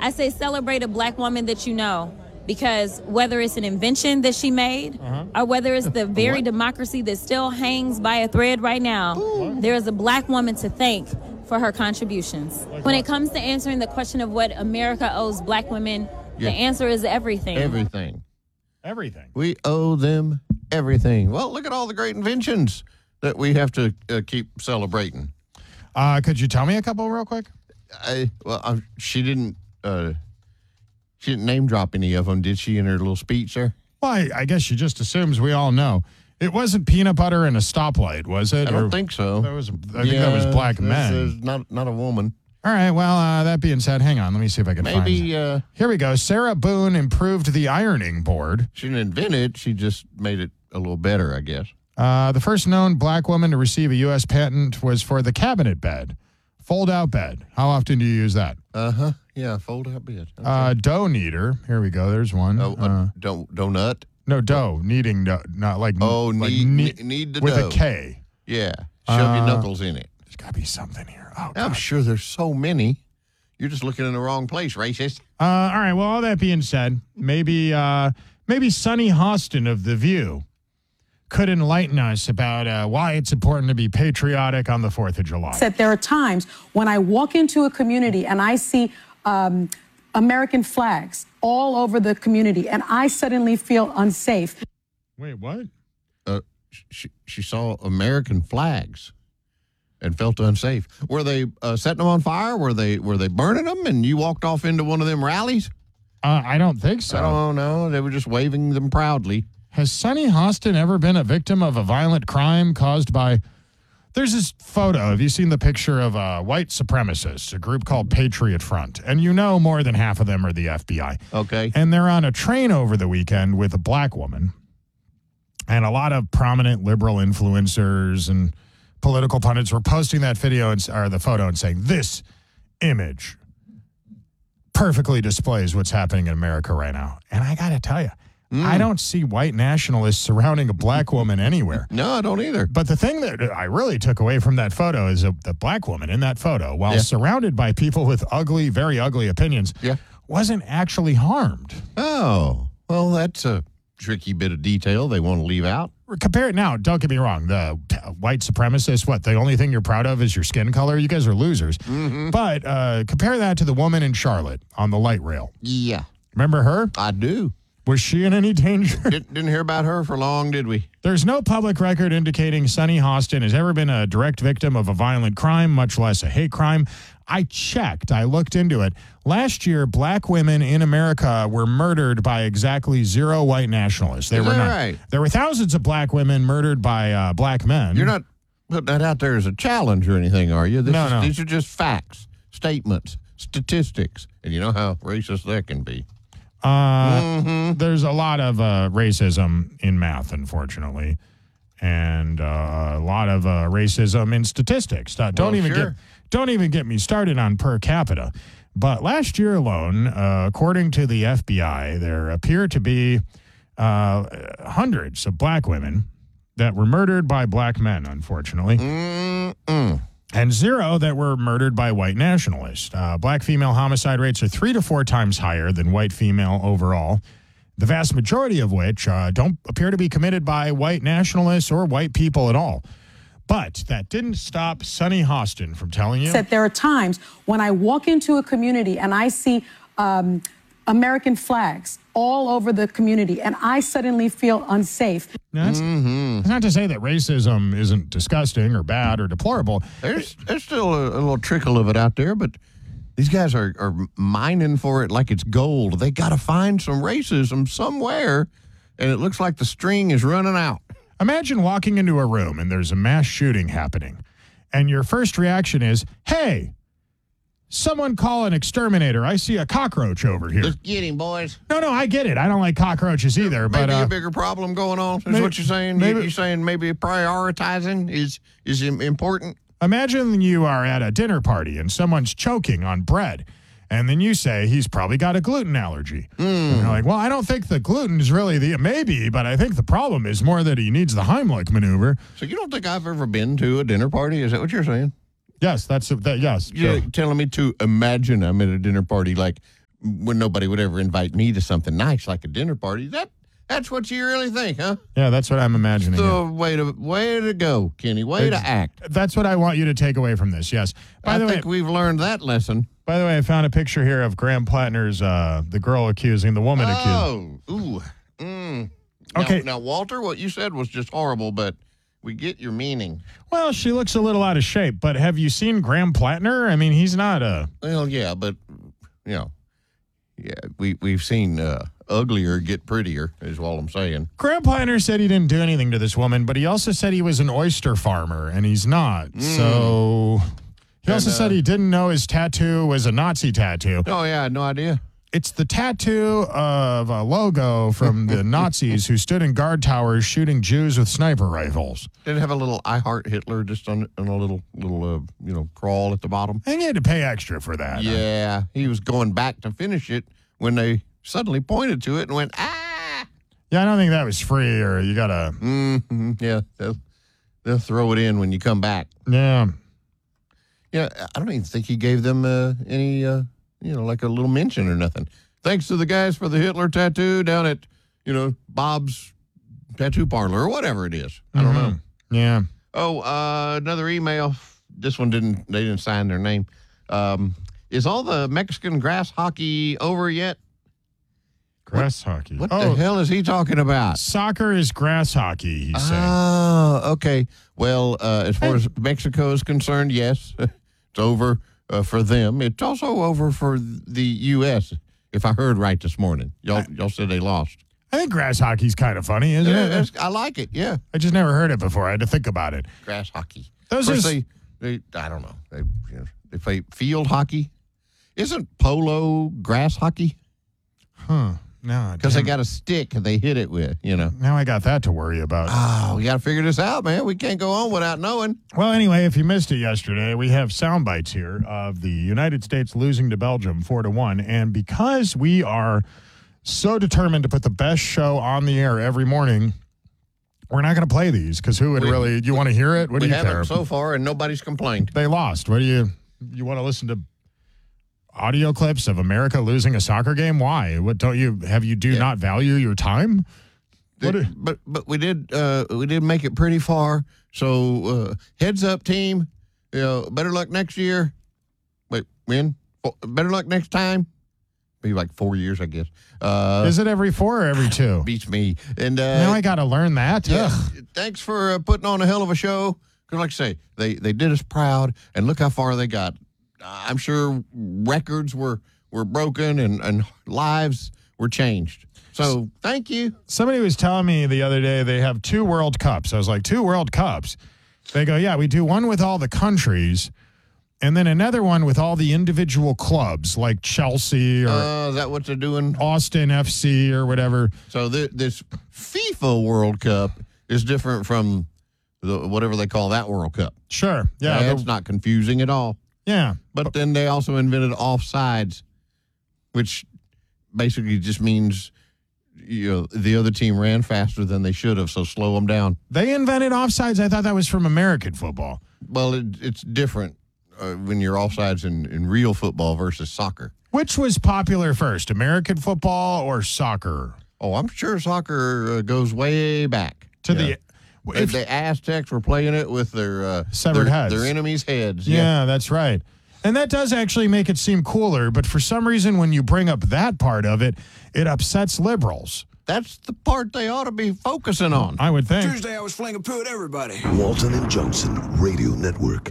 I say celebrate a black woman that you know. Because whether it's an invention that she made or whether it's the very democracy that still hangs by a thread right now, there is a black woman to thank for her contributions. When it comes to answering the question of what America owes black women, the answer is everything. Everything. We owe them everything. Well, look at all the great inventions that we have to keep celebrating. Could you tell me a couple real quick? She didn't name drop any of them, did she, in her little speech there? Well, I guess she just assumes we all know. It wasn't peanut butter and a stoplight, was it? I don't think so. I think that was black men. Not a woman. All right, well, that being said, hang on. Let me see if I can find it. Here we go. Sarah Boone improved the ironing board. She didn't invent it. She just made it a little better, I guess. The first known black woman to receive a U.S. patent was for the cabinet bed, fold-out bed. How often do you use that? Yeah, fold-out bed. Okay. Dough kneader. Here we go. There's one. Donut? No, dough. Kneading dough. Not like... knead the with dough. With a K. Yeah. Shove your knuckles in it. There's got to be something here. Oh, I'm sure there's so many. You're just looking in the wrong place, racist. All right. Well, all that being said, maybe Sunny Hostin of The View could enlighten us about why it's important to be patriotic on the 4th of July. That there are times when I walk into a community and I see American flags all over the community, and I suddenly feel unsafe. Wait, what? She saw American flags and felt unsafe. Were they setting them on fire? Were they burning them? And you walked off into one of them rallies? I don't think so. Oh no, they were just waving them proudly. Has Sunny Hostin ever been a victim of a violent crime caused by... There's this photo. Have you seen the picture of white supremacists, a group called Patriot Front? And you know more than half of them are the FBI. Okay. And they're on a train over the weekend with a black woman. And a lot of prominent liberal influencers and political pundits were posting that video or the photo and saying, this image perfectly displays what's happening in America right now. And I got to tell you, I don't see white nationalists surrounding a black woman anywhere. No, I don't either. But the thing that I really took away from that photo is the black woman in that photo, while surrounded by people with ugly, very ugly opinions, wasn't actually harmed. Oh, well, that's a tricky bit of detail they want to leave out. Compare it now. Don't get me wrong. The white supremacists, the only thing you're proud of is your skin color? You guys are losers. Mm-hmm. But compare that to the woman in Charlotte on the light rail. Yeah. Remember her? I do. Was she in any danger? Didn't hear about her for long, did we? There's no public record indicating Sunny Hostin has ever been a direct victim of a violent crime, much less a hate crime. I checked. I looked into it. Last year, black women in America were murdered by exactly 0 white nationalists. There were none. Right? There were thousands of black women murdered by black men. You're not putting that out there as a challenge or anything, are you? No. These are just facts, statements, statistics, and you know how racist that can be. There's a lot of racism in math, unfortunately, and a lot of racism in statistics. Don't even get me started on per capita. But last year alone, according to the FBI, there appear to be hundreds of black women that were murdered by black men, unfortunately. And 0 that were murdered by white nationalists. Black female homicide rates are 3 to 4 times higher than white female overall, the vast majority of which don't appear to be committed by white nationalists or white people at all. But that didn't stop Sunny Hostin from telling you that there are times when I walk into a community and I see American flags all over the community, and I suddenly feel unsafe. That's not to say that racism isn't disgusting or bad or deplorable. There's still a little trickle of it out there, but these guys are mining for it like it's gold. They got to find some racism somewhere, and it looks like the string is running out. Imagine walking into a room and there's a mass shooting happening, and your first reaction is, hey, someone call an exterminator. I see a cockroach over here. Let's get him, boys. No, I get it. I don't like cockroaches either. Maybe but a bigger problem going on is what you're saying? You're saying maybe prioritizing is important? Imagine you are at a dinner party and someone's choking on bread. And then you say, he's probably got a gluten allergy. And you're like, well, I don't think the gluten is really maybe, but I think the problem is more that he needs the Heimlich maneuver. So you don't think I've ever been to a dinner party? Is that what you're saying? Yes, yes. You're telling me to imagine I'm at a dinner party like when nobody would ever invite me to something nice like a dinner party. That's what you really think, huh? Yeah, that's what I'm imagining. So way to go, Kenny. Way to act. That's what I want you to take away from this. Yes. I think we've learned that lesson. By the way, I found a picture here of Graham Plattner's the girl accusing the woman accused. Oh, ooh. Okay. Now, Walter, what you said was just horrible, but we get your meaning. Well, she looks a little out of shape, but have you seen Graham Plattner? I mean, he's not a... Well, yeah, but, we've seen uglier get prettier, is all I'm saying. Graham Plattner said he didn't do anything to this woman, but he also said he was an oyster farmer, and he's not. So he also said he didn't know his tattoo was a Nazi tattoo. Oh, yeah, I had no idea. It's the tattoo of a logo from the Nazis who stood in guard towers shooting Jews with sniper rifles. Did it have a little I Heart Hitler just on a little crawl at the bottom? And you had to pay extra for that. Yeah, he was going back to finish it when they suddenly pointed to it and went, ah! Yeah, I don't think that was free, or you got to... Mm-hmm. Yeah, they'll throw it in when you come back. Yeah. Yeah, I don't even think he gave them any... like a little mention or nothing. Thanks to the guys for the Hitler tattoo down at, Bob's Tattoo Parlor or whatever it is. I don't know. Yeah. Oh, another email. This one they didn't sign their name. Is all the Mexican grass hockey over yet? Grass hockey. What the hell is he talking about? Soccer is grass hockey, he said. Oh, okay. Well, as far as Mexico is concerned, yes, it's over. For them. It's also over for the U.S., if I heard right this morning. Y'all said they lost. I think grass hockey's kind of funny, isn't it? I like it, yeah. I just never heard it before. I had to think about it. Grass hockey. Those are they I don't know. They play field hockey. Isn't polo grass hockey? Huh. No. Because they got a stick they hit it with, Now I got that to worry about. Oh, we got to figure this out, man. We can't go on without knowing. Well, anyway, if you missed it yesterday, we have sound bites here of the United States losing to Belgium 4-1. And because we are so determined to put the best show on the air every morning, we're not going to play these because who would really... You want to hear it? What do you care? We haven't so far, and nobody's complained. They lost. What do you want to listen to? Audio clips of America losing a soccer game? Why? What don't you not value your time? But we did make it pretty far. So heads up, team. Better luck next year. Wait, when? Better luck next time. Be like 4 years, I guess. Is it every 4 or every 2? Beats me. And now I got to learn that. Yeah. Thanks for putting on a hell of a show. Because, like I say, they did us proud, and look how far they got. I'm sure records were broken and lives were changed. So thank you. Somebody was telling me the other day they have 2 World Cups. I was like, 2 World Cups? They go, yeah, we do one with all the countries and then another one with all the individual clubs like Chelsea or is that what they're doing? Austin FC or whatever. So this FIFA World Cup is different from whatever they call that World Cup. Sure. Yeah. That's not confusing at all. Yeah. But then they also invented offsides, which basically just means, the other team ran faster than they should have, so slow them down. They invented offsides? I thought that was from American football. Well, it's different when you're offsides in real football versus soccer. Which was popular first, American football or soccer? Oh, I'm sure soccer goes way back. If the Aztecs were playing it with their severed heads, their enemies' heads. Yeah, that's right. And that does actually make it seem cooler. But for some reason, when you bring up that part of it, it upsets liberals. That's the part they ought to be focusing on. I would think. Tuesday, I was flinging poo at everybody. Walton and Johnson Radio Network.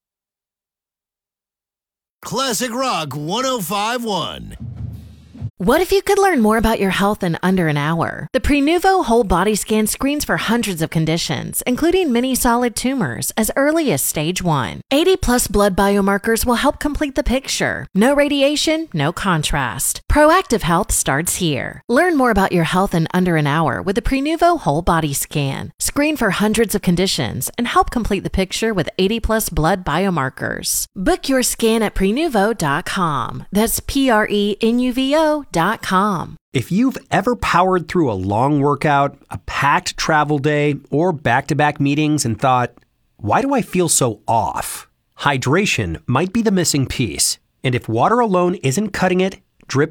Classic Rock 105.1. What if you could learn more about your health in under an hour? The Prenuvo Whole Body Scan screens for hundreds of conditions, including many solid tumors, as early as stage 1. 80-plus blood biomarkers will help complete the picture. No radiation, no contrast. Proactive health starts here. Learn more about your health in under an hour with the Prenuvo Whole Body Scan. Screen for hundreds of conditions and help complete the picture with 80-plus blood biomarkers. Book your scan at Prenuvo.com. That's Prenuvo.com. If you've ever powered through a long workout, a packed travel day, or back-to-back meetings and thought, why do I feel so off? Hydration might be the missing piece. And if water alone isn't cutting it,